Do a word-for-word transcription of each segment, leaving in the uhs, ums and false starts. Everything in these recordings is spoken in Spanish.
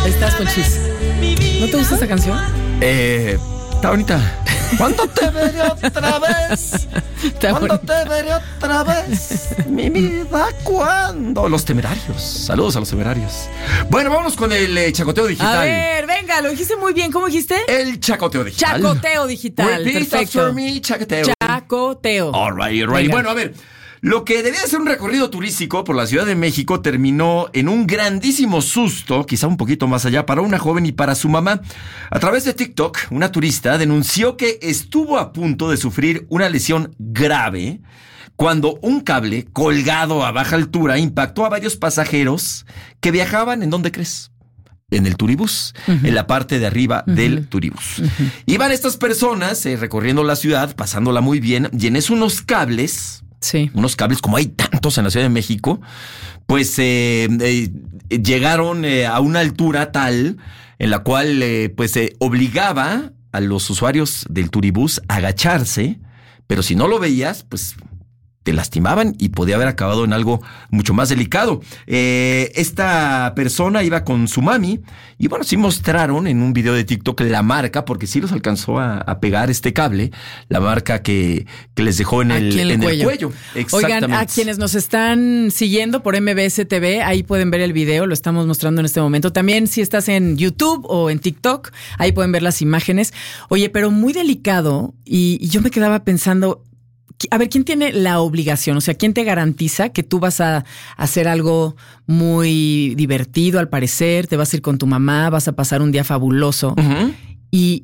Ahí estás, Ponchis. ¿No te gusta esta canción? Eh, está bonita. ¿Cuándo te veré otra vez? ¿Cuándo te veré otra vez? Mi vida, ¿cuándo? Los Temerarios. Saludos a los Temerarios. Bueno, vámonos con el eh, chacoteo digital. A ver, venga, lo dijiste muy bien. ¿Cómo dijiste? El chacoteo digital. Chacoteo digital. Repeat Perfecto. after me, chacoteo. Chacoteo. All right, all right. Venga. Bueno, a ver. Lo que debía ser un recorrido turístico por la Ciudad de México terminó en un grandísimo susto, quizá un poquito más allá, para una joven y para su mamá. A través de TikTok, una turista denunció que estuvo a punto de sufrir una lesión grave cuando un cable colgado a baja altura impactó a varios pasajeros que viajaban, ¿en dónde crees? En el turibús, uh-huh. en la parte de arriba uh-huh. del turibús. Uh-huh. Iban estas personas eh, recorriendo la ciudad, pasándola muy bien, y en eso unos cables... Sí. Unos cables, como hay tantos en la Ciudad de México, pues eh, eh, llegaron eh, a una altura tal en la cual eh, pues eh, obligaba a los usuarios del turibús a agacharse, pero si no lo veías, pues te lastimaban y podía haber acabado en algo mucho más delicado. Eh, esta persona iba con su mami y bueno, sí mostraron en un video de TikTok la marca, porque sí los alcanzó a, a pegar este cable, la marca que, que les dejó en, el, en, el, en cuello. el cuello. Oigan, a quienes nos están siguiendo por M B S T V, ahí pueden ver el video, lo estamos mostrando en este momento. También si estás en YouTube o en TikTok, ahí pueden ver las imágenes. Oye, pero muy delicado y, y yo me quedaba pensando... A ver, ¿quién tiene la obligación? O sea, ¿quién te garantiza que tú vas a hacer algo muy divertido, al parecer? Te vas a ir con tu mamá, vas a pasar un día fabuloso. Uh-huh. Y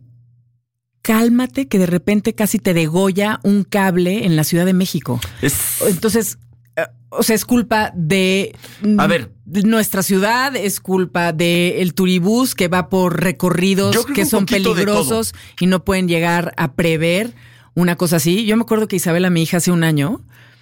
cálmate que de repente casi te degolla un cable en la Ciudad de México. Es... Entonces, o sea, es culpa de... A ver... nuestra ciudad, es culpa del turibús que va por recorridos que, que son peligrosos y no pueden llegar a prever... Una cosa así. Yo me acuerdo que Isabela, mi hija, hace un año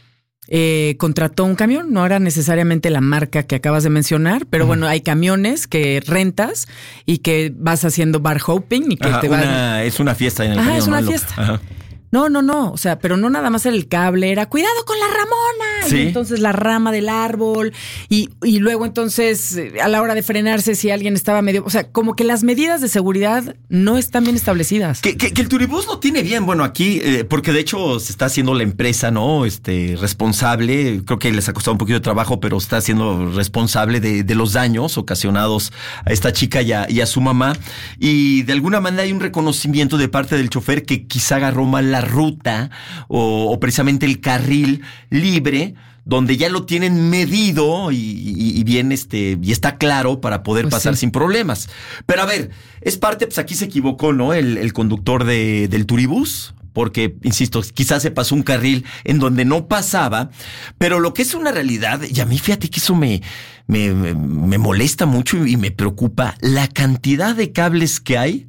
eh, contrató un camión. No era necesariamente la marca que acabas de mencionar, pero uh-huh. bueno, hay camiones que rentas y que vas haciendo bar hopping y que Ajá, te una, vas... Es una fiesta en el Ajá, camión. es una ¿no? fiesta. Ajá. No, no, no. O sea, pero no nada más era el cable, era cuidado con la ramona. ¿Sí? Y entonces la rama del árbol. Y, y luego entonces a la hora de frenarse si alguien estaba medio... O sea, como que las medidas de seguridad no están bien establecidas. Que, que, que el turibús lo tiene bien, bueno, aquí, eh, porque de hecho se está haciendo la empresa, ¿no? Este, responsable. Creo que les ha costado un poquito de trabajo, pero está siendo responsable de, de los daños ocasionados a esta chica y a, y a su mamá. Y de alguna manera hay un reconocimiento de parte del chofer que quizá agarró mal la ruta o, o precisamente el carril libre donde ya lo tienen medido y, y, y bien este y está claro para poder pues pasar sí. sin problemas. Pero a ver, es parte, pues aquí se equivocó, ¿no? El, el conductor de, del turibús, porque, insisto, quizás se pasó un carril en donde no pasaba, pero lo que es una realidad, y a mí fíjate que eso me, me, me, me molesta mucho y me preocupa, la cantidad de cables que hay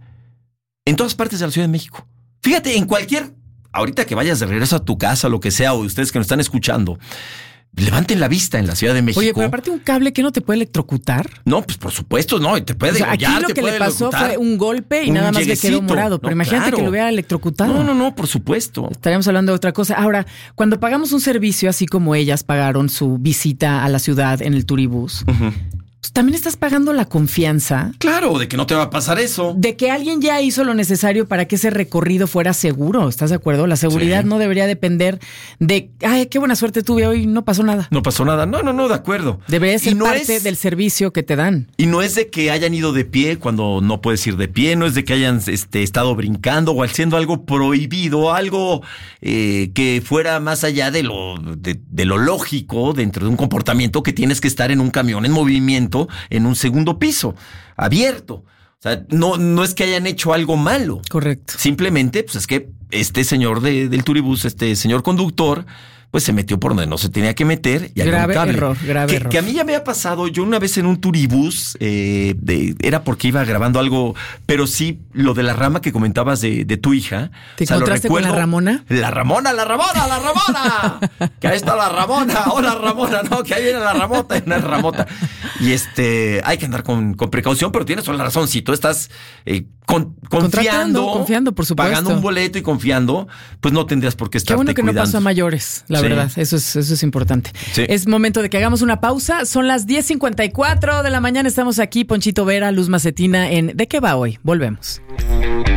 en todas partes de la Ciudad de México. Fíjate, en cualquier... Ahorita que vayas de regreso a tu casa, lo que sea, o ustedes que nos están escuchando, levanten la vista en la Ciudad de México. Oye, pero aparte un cable que no te puede electrocutar. No, pues por supuesto, no, te puede o sea, degollar, aquí lo te que puede le pasó electrocutar. Fue un golpe y un nada más lleguecito. le quedó morado. Pero no, imagínate claro. que lo hubiera electrocutado. No, no, no, por supuesto. Estaríamos hablando de otra cosa. Ahora, cuando pagamos un servicio, así como ellas pagaron su visita a la ciudad en el turibús, uh-huh. pues también estás pagando la confianza. Claro, de que no te va a pasar eso. De que alguien ya hizo lo necesario para que ese recorrido fuera seguro. ¿Estás de acuerdo? La seguridad sí. no debería depender de, ay, qué buena suerte tuve hoy, no pasó nada. No pasó nada. No, no, no, de acuerdo. Debería ser no parte es, del servicio que te dan. Y no es de que hayan ido de pie cuando no puedes ir de pie, no es de que hayan este, estado brincando o haciendo algo prohibido, algo eh, que fuera más allá de lo, de, de lo lógico dentro de un comportamiento que tienes que estar en un camión en movimiento en un segundo piso, abierto. O sea, no, no es que hayan hecho algo malo. Correcto. Simplemente, pues es que este señor de, del turibús, este señor conductor, pues se metió por donde no se tenía que meter. Y grave cable. error, grave que, error. Que a mí ya me ha pasado, yo una vez en un turibús, eh, de, era porque iba grabando algo, pero sí, lo de la rama que comentabas de, de tu hija. ¿Te o sea, encontraste con la Ramona? La Ramona, la Ramona, la Ramona. Que ahí está la Ramona, hola Ramona, no, que ahí viene la Ramota, una Ramota. Y este, hay que andar con, con precaución, pero tienes toda la razón, si tú estás eh, con, confiando, confiando, por supuesto. Pagando un boleto y confiando, pues no tendrías por qué estarte Qué bueno que cuidando. no pasó a mayores, la sí, Sí. verdad. Eso es, eso es importante. Sí. Es momento de que hagamos una pausa. Son las diez cincuenta y cuatro de la mañana. Estamos aquí, Ponchito Vera, Luz Macetina, en ¿De qué va hoy? Volvemos.